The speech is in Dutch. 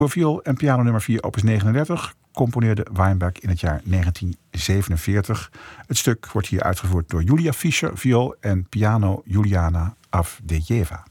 Voor viool en piano nummer 4 opus 39 componeerde Weinberg in het jaar 1947. Het stuk wordt hier uitgevoerd door Julia Fischer, viool en piano Juliana Avdejeva.